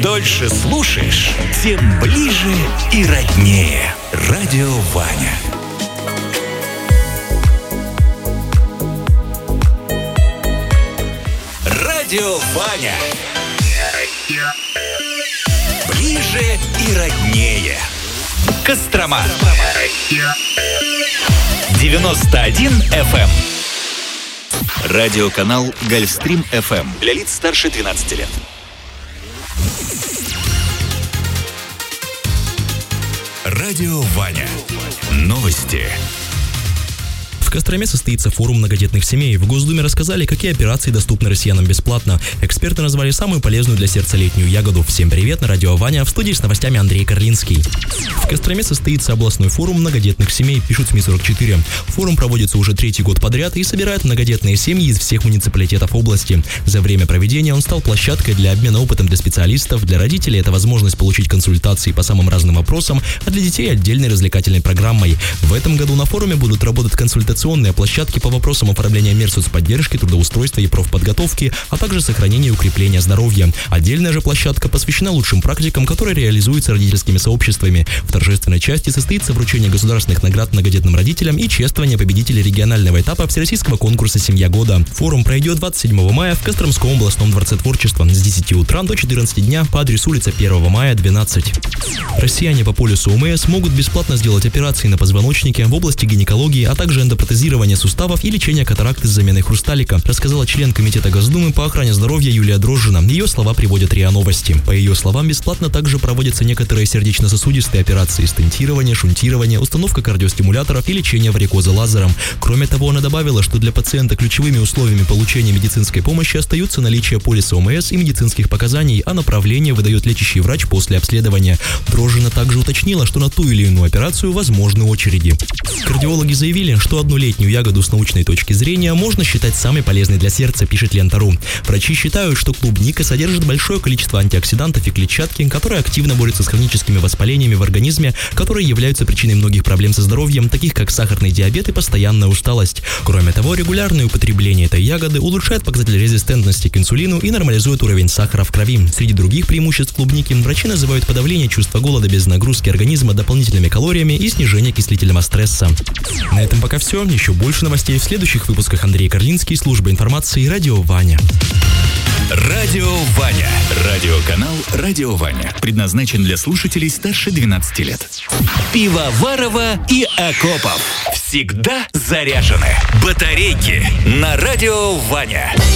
дольше слушаешь, тем ближе и роднее. Радио Ваня. Радио Ваня. Ближе и роднее. Кострома. 91 FM. Радиоканал Гольфстрим FM. Для лиц старше 12 лет. Радио Ваня. Новости. В Костроме состоится форум многодетных семей. В Госдуме рассказали, какие операции доступны россиянам бесплатно. Эксперты назвали самую полезную для сердца летнюю ягоду. Всем привет, на радио Ваня. В студии с новостями Андрей Карлинский. В Костроме состоится областной форум многодетных семей, пишут СМИ-44. Форум проводится уже 3-й год подряд и собирает многодетные семьи из всех муниципалитетов области. За время проведения он стал площадкой для обмена опытом для специалистов. Для родителей это возможность получить консультации по самым разным вопросам, а для детей отдельной развлекательной программой. В этом году на форуме будут работать консультационные площадки по вопросам оформления мер соцподдержки, трудоустройства и профподготовки, а также сохранения и укрепления здоровья. Отдельная же площадка посвящена лучшим практикам, которые реализуются родительскими сообществами. В торжественной части состоится вручение государственных наград многодетным родителям и чествование победителей регионального этапа всероссийского конкурса «Семья года». Форум пройдет 27 мая в Костромском областном дворце творчества с 10 утра до 14 дня по адресу улица 1 мая, 12. Россияне по полису ОМС могут бесплатно сделать операции на позвоночнике, в области гинекологии, а также эндопротезирование суставов и лечение катаракты с заменой хрусталика, рассказала член Комитета Госдумы по охране здоровья Юлия Дрожжина. Ее слова приводят РИА Новости. По ее словам, бесплатно также проводятся некоторые сердечно-сосудистые операции: стентирование, шунтирование, установка кардиостимуляторов и лечение варикоза лазером. Кроме того, она добавила, что для пациента ключевыми условиями получения медицинской помощи остаются наличие полиса ОМС и медицинских показаний, а направление выдает лечащий врач после обследования. Дрожжина также уточнила, что на ту или иную операцию возможны очереди. Кардиологи заявили, что одну летнюю ягоду с научной точки зрения можно считать самой полезной для сердца, пишет Лента.ру. Врачи считают, что клубника содержит большое количество антиоксидантов и клетчатки, которые активно борются с хроническими воспалениями в организме, которые являются причиной многих проблем со здоровьем, таких как сахарный диабет и постоянная усталость. Кроме того, регулярное употребление этой ягоды улучшает показатель резистентности к инсулину и нормализует уровень сахара в крови. Среди других преимуществ клубники врачи называют подавление чувства голода без нагрузки организма дополнительными калориями и снижение окислительного стресса. На этом пока все. Еще больше новостей в следующих выпусках. Андрей Карлинский, служба информации, Радио Ваня. Радио Ваня. Радиоканал Радио Ваня. Предназначен для слушателей старше 12 лет. Пивоварова и Акопов. Всегда заряжены. Батарейки на Радио Ваня.